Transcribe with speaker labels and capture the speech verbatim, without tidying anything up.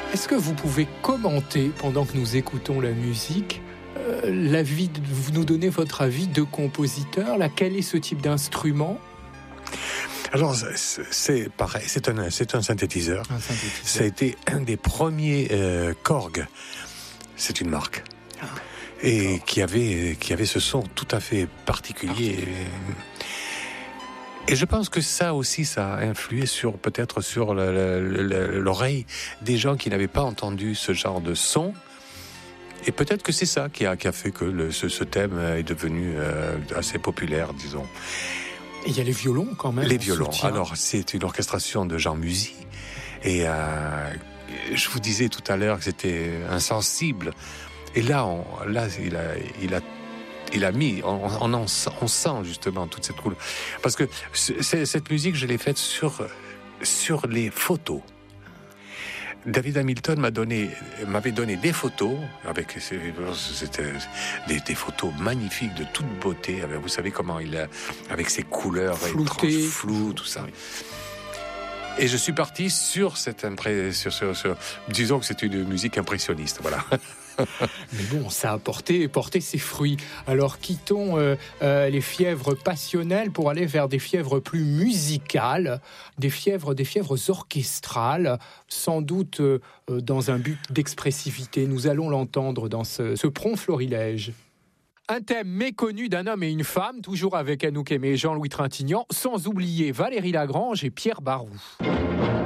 Speaker 1: Est-ce que vous pouvez commenter, pendant que nous écoutons la musique, euh, l'avis de, vous nous donnez votre avis de compositeur là, quel est ce type d'instrument?
Speaker 2: Alors, c'est, c'est pareil, c'est un, c'est un synthétiseur.
Speaker 1: Un synthétiseur.
Speaker 2: Ça a été un des premiers euh, Korg. C'est une marque.
Speaker 1: Ah,
Speaker 2: et qui avait, qui avait ce son tout à fait particulier. Et je pense que ça aussi, ça a influé sur, peut-être sur le, le, le, l'oreille des gens qui n'avaient pas entendu ce genre de son. Et peut-être que c'est ça qui a, qui a fait que le, ce, ce thème est devenu euh, assez populaire, disons.
Speaker 1: Et il y a les violons quand même.
Speaker 2: Les violons.
Speaker 1: Soutien.
Speaker 2: Alors, c'est une orchestration de Jean Musy. Et euh, je vous disais tout à l'heure que c'était insensible. Et là, on, là il, a, il, a, il a mis, on, on, en, on sent justement toute cette couleur. Parce que c'est, cette musique, je l'ai faite sur, sur les photos. David Hamilton m'a donné, m'avait donné des photos, avec c'était des, des photos magnifiques de toute beauté. Vous savez comment il a, avec ses couleurs étranges, floues, tout ça. Et je suis parti sur cette impression, sur, sur, sur, disons que c'est une musique impressionniste, voilà.
Speaker 1: Mais bon, ça a porté, porté ses fruits. Alors quittons euh, euh, les fièvres passionnelles pour aller vers des fièvres plus musicales, des fièvres, des fièvres orchestrales, sans doute euh, dans un but d'expressivité. Nous allons l'entendre dans ce, ce prompt florilège. Un thème méconnu d'un homme et une femme, toujours avec Anouk Aimée et Jean-Louis Trintignant, sans oublier Valérie Lagrange et Pierre Barou.